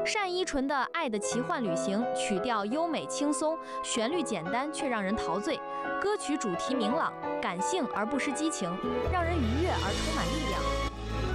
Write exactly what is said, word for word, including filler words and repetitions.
单依纯的《爱的奇幻旅行》曲调优美轻松，旋律简单却让人陶醉。歌曲主题明朗、感性而不失激情，让人愉悦而充满力量。